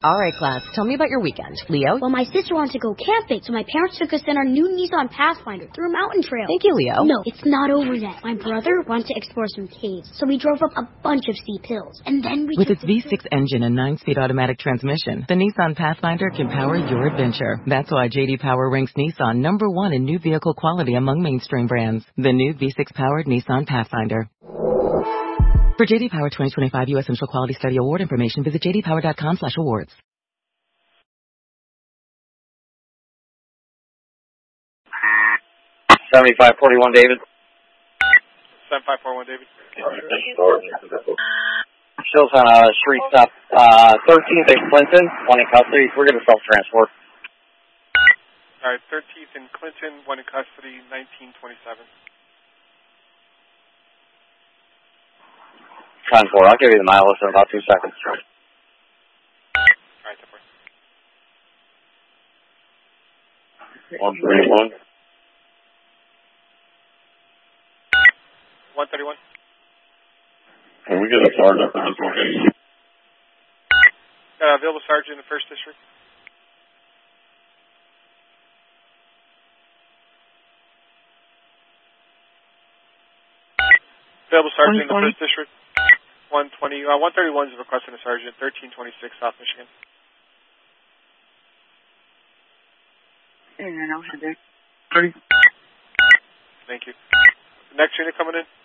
All right, class. Tell me about your weekend. Leo? Well, my sister wanted to go camping, so my parents took us in our new Nissan Pathfinder through a mountain trail. Thank you, Leo. No, it's not over yet. My brother wanted to explore some caves, so we drove up a bunch of steep hills. And then we With its V6 engine and 9-speed automatic transmission, the Nissan Pathfinder can power your adventure. That's why J.D. Power ranks Nissan #1 in new vehicle quality among mainstream brands. The new V6-powered Nissan Pathfinder. For J.D. Power 2025 U.S. Central Quality Study Award information, visit jdpower.com/awards. 7541 David. 7541 David. Show's on a street stop, 13th and Clinton, one in custody. We're going to self-transport. All right, 13th and Clinton, one in custody, 1927. 10-4, I'll give you the mileage in about 2 seconds. All right, 131. 131. Can we get a sergeant for this location? Available sergeant in the 1st District. Available sergeant in the 1st District. 131 is requesting a sergeant, 1326 South Michigan. And I'll have that. 30. Thank you. Next unit coming in.